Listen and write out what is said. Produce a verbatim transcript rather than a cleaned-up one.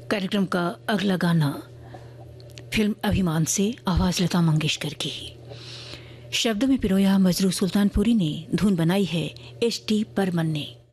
कार्यक्रम का अगला गाना फिल्म अभिमान से, आवाज लता मंगेशकर की। शब्दों में पिरोया मजरू सुल्तानपुरी ने, धुन बनाई है एस टी बर्मन ने।